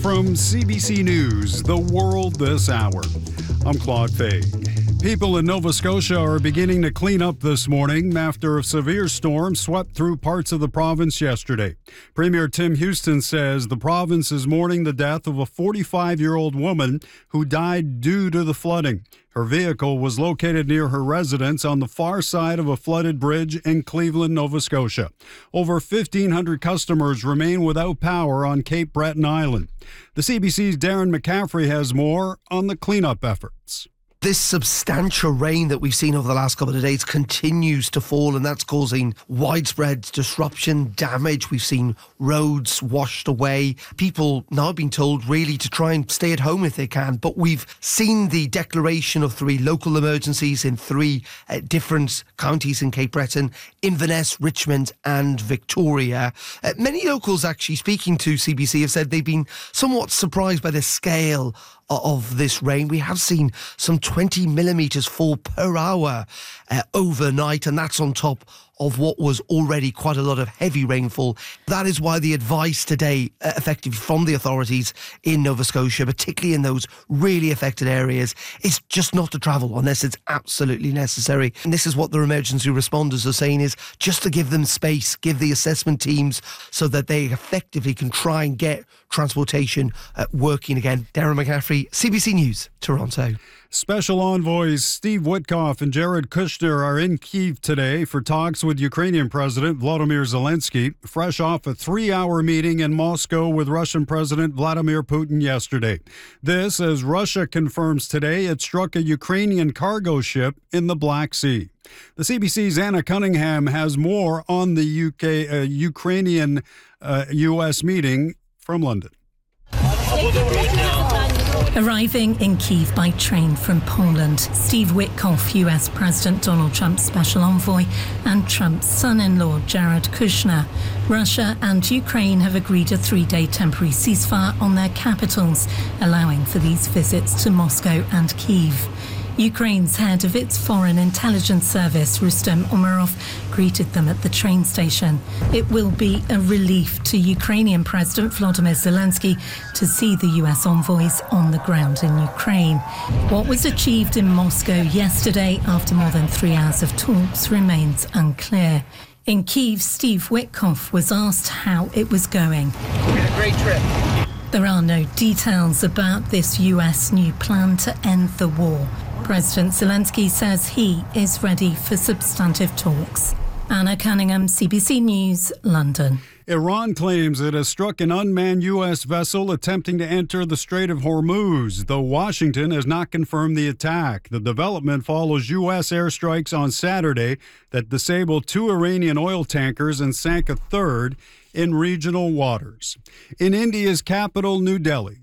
From CBC News, The World This Hour, I'm Claude Fay. People in Nova Scotia are beginning to clean up this morning after a severe storm swept through parts of the province yesterday. Premier Tim Houston says the province is mourning the death of a 45-year-old woman who died due to the flooding. Her vehicle was located near her residence on the far side of a flooded bridge in Cleveland, Nova Scotia. Over 1,500 customers remain without power on Cape Breton Island. The CBC's Darren McCaffrey has more on the cleanup efforts. This substantial rain that we've seen over the last couple of days continues to fall, and that's causing widespread disruption, damage. We've seen roads washed away. People now being told really to try and stay at home if they can. But we've seen the declaration of 3 local emergencies in 3 different counties in Cape Breton: Inverness, Richmond and Victoria. Many locals actually speaking to CBC have said they've been somewhat surprised by the scale of this rain. We have seen some 20 millimetres fall per hour overnight, and that's on top of what was already quite a lot of heavy rainfall. That is why the advice today, effectively from the authorities in Nova Scotia, particularly in those really affected areas, is just not to travel unless it's absolutely necessary. And this is what the emergency responders are saying, is just to give them space, give the assessment teams so that they effectively can try and get transportation working again. Darren McCaffrey, CBC News, Toronto. Special envoys Steve Witkoff and Jared Kushner are in Kyiv today for talks with Ukrainian President Volodymyr Zelensky, fresh off a 3-hour meeting in Moscow with Russian President Vladimir Putin yesterday. This as Russia confirms today it struck a Ukrainian cargo ship in the Black Sea. The CBC's Anna Cunningham has more on the Ukrainian-US meeting from London. Arriving in Kyiv by train from Poland, Steve Witkoff, US President Donald Trump's special envoy, and Trump's son-in-law Jared Kushner. Russia and Ukraine have agreed a 3-day temporary ceasefire on their capitals, allowing for these visits to Moscow and Kyiv. Ukraine's head of its foreign intelligence service, Rustem Umerov, greeted them at the train station. It will be a relief to Ukrainian President Volodymyr Zelensky to see the US envoys on the ground in Ukraine. What was achieved in Moscow yesterday after more than 3 hours of talks remains unclear. In Kyiv, Steve Witkoff was asked how it was going. We had a great trip. There are no details about this US new plan to end the war. President Zelensky says he is ready for substantive talks. Anna Cunningham, CBC News, London. Iran claims it has struck an unmanned U.S. vessel attempting to enter the Strait of Hormuz, though Washington has not confirmed the attack. The development follows U.S. airstrikes on Saturday that disabled 2 Iranian oil tankers and sank a third in regional waters. In India's capital, New Delhi,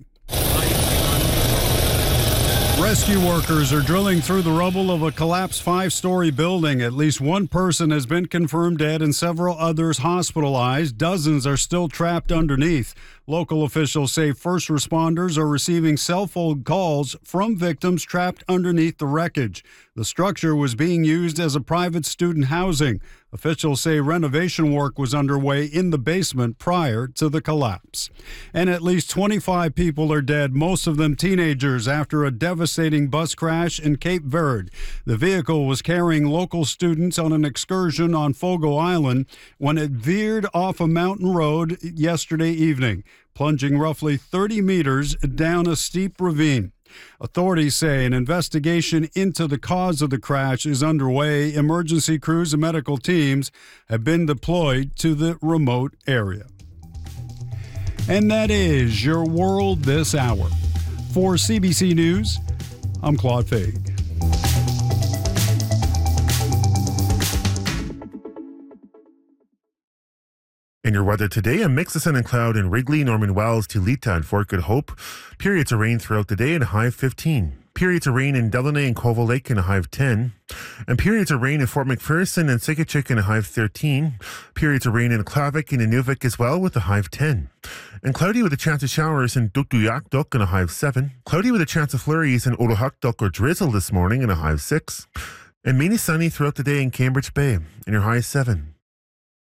rescue workers are drilling through the rubble of a collapsed 5-story building. At least 1 person has been confirmed dead and several others hospitalized. Dozens are still trapped underneath. Local officials say first responders are receiving cell phone calls from victims trapped underneath the wreckage. The structure was being used as a private student housing. Officials say renovation work was underway in the basement prior to the collapse. And at least 25 people are dead, most of them teenagers, after a devastating bus crash in Cape Verde. The vehicle was carrying local students on an excursion on Fogo Island when it veered off a mountain road yesterday evening, plunging roughly 30 meters down a steep ravine. Authorities say an investigation into the cause of the crash is underway. Emergency crews and medical teams have been deployed to the remote area. And that is your World This Hour. For CBC News, I'm Claude Fay. In your weather today, a mix of sun and cloud in Wrigley, Norman Wells, Tulita, and Fort Good Hope. Periods of rain throughout the day at a high of 15. Periods of rain in Delaney and Colville Lake in a high of 10. And periods of rain in Fort McPherson and Sikachik in a high of 13. Periods of rain in Klavik and Inuvik as well with a high of 10. And cloudy with a chance of showers in Dukduyakduk in a high of 7. Cloudy with a chance of flurries in Otohakduk or drizzle this morning in a high of 6. And mainly sunny throughout the day in Cambridge Bay in your high of 7.